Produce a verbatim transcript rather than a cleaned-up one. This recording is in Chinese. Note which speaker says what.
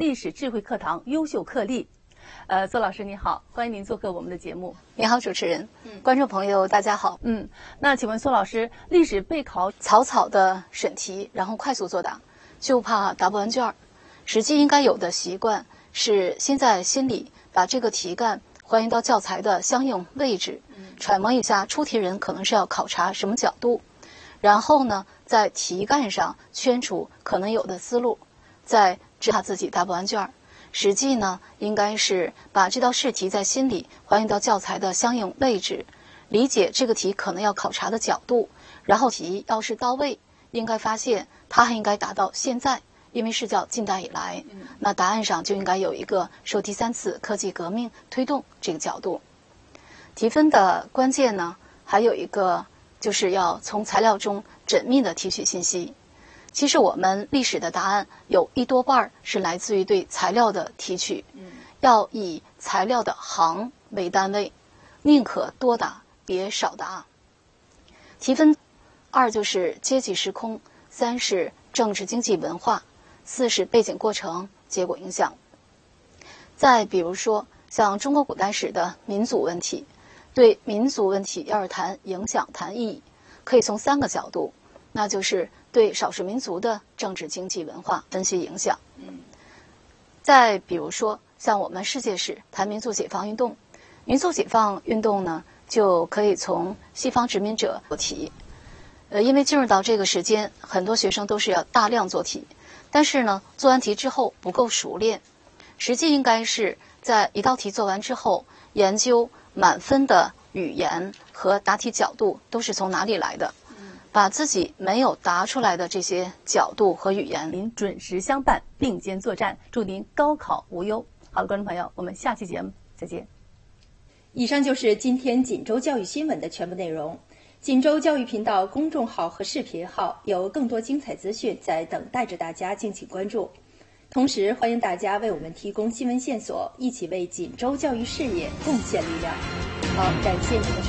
Speaker 1: 历史智慧课堂优秀课例。呃，邹老师你好，欢迎您做客我们的节目。
Speaker 2: 你好，主持人，嗯，观众朋友大家好。
Speaker 1: 嗯，那请问邹老师，历史备考
Speaker 2: 草草的审题，然后快速作答，就怕答不完卷儿。实际应该有的习惯是先在心里把这个题干还原到教材的相应位置，揣摩一下出题人可能是要考察什么角度，然后呢，在题干上圈出可能有的思路，再只怕自己答不完卷儿。实际呢，应该是把这道试题在心里还原到教材的相应位置，理解这个题可能要考察的角度，然后题要是到位，应该发现它还应该达到现在，因为是叫近代以来，那答案上就应该有一个受第三次科技革命推动这个角度。提分的关键呢，还有一个就是要从材料中缜密的提取信息。其实我们历史的答案有一多半是来自于对材料的提取，要以材料的行为单位，宁可多答，别少答。提分二就是阶级时空，三是政治经济文化，四是背景过程结果影响。再比如说像中国古代史的民族问题，对民族问题要是谈影响谈意义，可以从三个角度，那就是对少数民族的政治经济文化分析影响。嗯，再比如说像我们世界史谈民族解放运动，民族解放运动呢就可以从西方殖民者做题。呃，因为进入到这个时间，很多学生都是要大量做题，但是呢做完题之后不够熟练，实际应该是在一道题做完之后，研究满分的语言和答题角度都是从哪里来的，把自己没有答出来的这些角度和语言，
Speaker 1: 您准时相伴，并肩作战，祝您高考无忧。好了，观众朋友，我们下期节目再见。
Speaker 3: 以上就是今天锦州教育新闻的全部内容。锦州教育频道公众号和视频号有更多精彩资讯在等待着大家敬请关注。同时，欢迎大家为我们提供新闻线索，一起为锦州教育事业贡献力量。好，感谢您的收看。